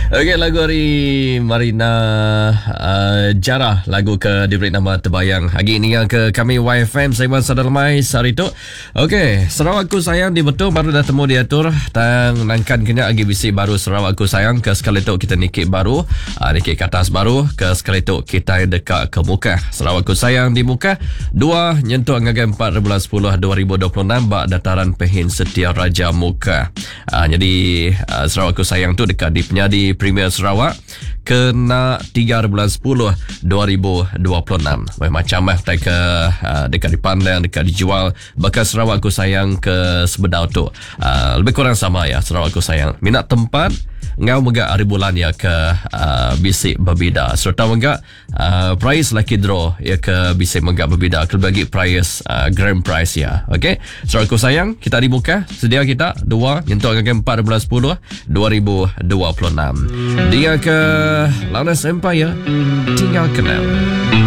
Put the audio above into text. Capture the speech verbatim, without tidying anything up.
Okey, lagu hari Marina uh, Jarah, lagu ke diberi nama Terbayang. Hari ini yang ke kami Y F M Saiwan Sadarmai hari tu. Okey, Sarawakku sayang di betul baru dah temu diatur tang nangkan kena agi bisi baru Sarawakku sayang ke sekali tu kita nikik baru, uh, nikik ke atas baru ke sekali tu kita dekat ke muka. Sarawakku sayang di muka dua nyentuh anggagan empat bulan sepuluh dua ribu dua puluh enam bak dataran Pehin Setia Raja Muka. Uh, jadi uh, Sarawakku sayang tu dekat di penyadi Premier Sarawak kena tiga bulan sepuluh dua ribu dua puluh enam. Weh, macam lah ke uh, dekat dipandang, dekat dijual. Bekas Sarawakku sayang ke sebedau tu uh, lebih kurang sama ya. Sarawakku sayang minat tempat ngau megak hari bulan ya ke uh, bisik berbeda serta megak uh, price lucky draw ya ke bisik megak berbeda ke bagi price uh, grand prize ya. Okey, Sarawakku sayang kita dibuka sedia kita dua untuk anggakan empat bulan sepuluh dua ribu dua puluh enam. Dia ke Loudness Empire tinggal kenal.